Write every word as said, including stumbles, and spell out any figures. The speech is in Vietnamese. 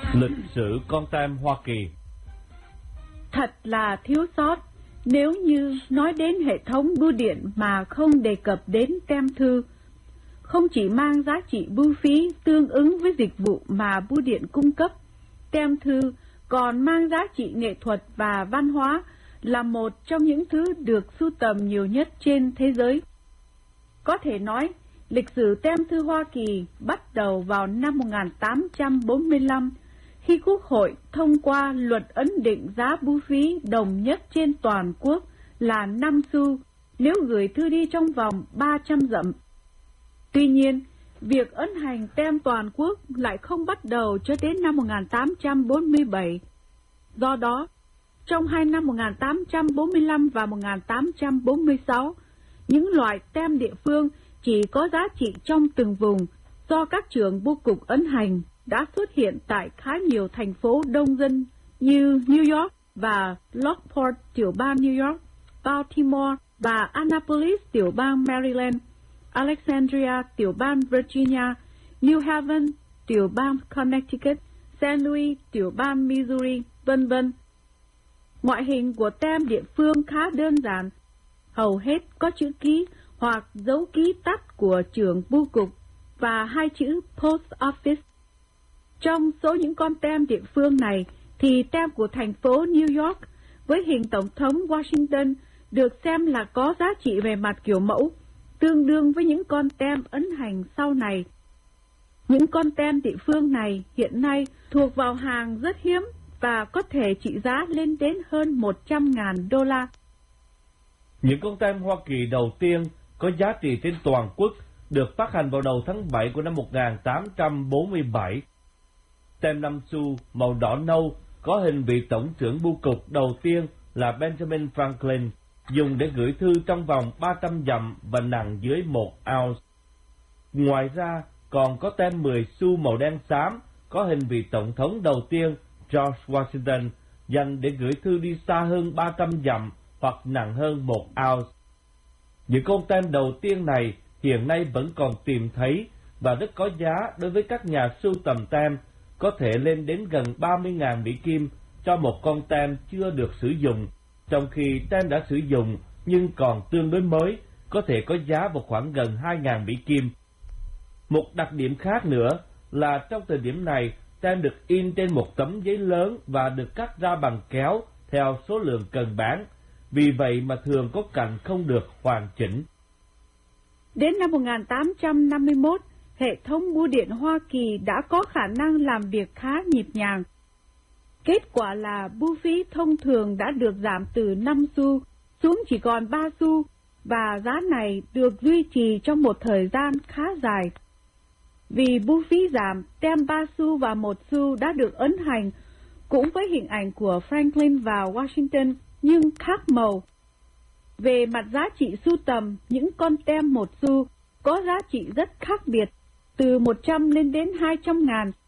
Lịch sử con tem Hoa Kỳ. Thật là thiếu sót nếu như nói đến hệ thống bưu điện mà không đề cập đến tem thư. Không chỉ mang giá trị bưu phí tương ứng với dịch vụ mà bưu điện cung cấp, tem thư còn mang giá trị nghệ thuật và văn hóa, là một trong những thứ được sưu tầm nhiều nhất trên thế giới. Có thể nói, lịch sử tem thư Hoa Kỳ bắt đầu vào năm một nghìn tám trăm bốn mươi lăm, khi Quốc hội thông qua luật ấn định giá bưu phí đồng nhất trên toàn quốc là năm xu nếu gửi thư đi trong vòng ba trăm dặm. Tuy nhiên, việc ấn hành tem toàn quốc lại không bắt đầu cho đến năm một nghìn tám trăm bốn mươi bảy. Do đó, trong hai năm một nghìn tám trăm bốn mươi lăm và một nghìn tám trăm bốn mươi sáu, những loại tem địa phương chỉ có giá trị trong từng vùng do các trưởng bưu cục ấn hành đã xuất hiện tại khá nhiều thành phố đông dân như New York và Lockport, tiểu bang New York, Baltimore và Annapolis, tiểu bang Maryland, Alexandria, tiểu bang Virginia, New Haven, tiểu bang Connecticut, Saint Louis, tiểu bang Missouri, vân vân. Ngoại hình của tem địa phương khá đơn giản, hầu hết có chữ ký hoặc dấu ký tắt của trưởng bưu cục và hai chữ Post Office. Trong số những con tem địa phương này thì tem của thành phố New York với hình tổng thống Washington được xem là có giá trị về mặt kiểu mẫu, tương đương với những con tem ấn hành sau này. Những con tem địa phương này hiện nay thuộc vào hàng rất hiếm và có thể trị giá lên đến hơn một trăm nghìn đô la. Những con tem Hoa Kỳ đầu tiên có giá trị trên toàn quốc được phát hành vào đầu tháng bảy của năm một nghìn tám trăm bốn mươi bảy. Tem năm xu màu đỏ nâu có hình vị tổng trưởng bưu cục đầu tiên là Benjamin Franklin, dùng để gửi thư trong vòng ba trăm dặm và nặng dưới một ounce. Ngoài ra, còn có tem mười xu màu đen xám có hình vị tổng thống đầu tiên George Washington, dành để gửi thư đi xa hơn ba trăm dặm hoặc nặng hơn một ounce. Những con tem đầu tiên này hiện nay vẫn còn tìm thấy và rất có giá đối với các nhà sưu tầm tem, có thể lên đến gần ba mươi nghìn Mỹ Kim cho một con tem chưa được sử dụng, trong khi tem đã sử dụng nhưng còn tương đối mới, có thể có giá vào khoảng gần hai nghìn Mỹ Kim. Một đặc điểm khác nữa là trong thời điểm này, tem được in trên một tấm giấy lớn và được cắt ra bằng kéo theo số lượng cần bán, vì vậy mà thường có cạnh không được hoàn chỉnh. Đến năm một nghìn tám trăm năm mươi mốt, hệ thống bưu điện Hoa Kỳ đã có khả năng làm việc khá nhịp nhàng. Kết quả là bưu phí thông thường đã được giảm từ năm xu xuống chỉ còn ba xu, và giá này được duy trì trong một thời gian khá dài. Vì bưu phí giảm, tem ba xu và một xu đã được ấn hành, cũng với hình ảnh của Franklin và Washington, nhưng khác màu. Về mặt giá trị sưu tầm, những con tem một xu có giá trị rất khác biệt, từ một trăm lên đến hai trăm ngàn,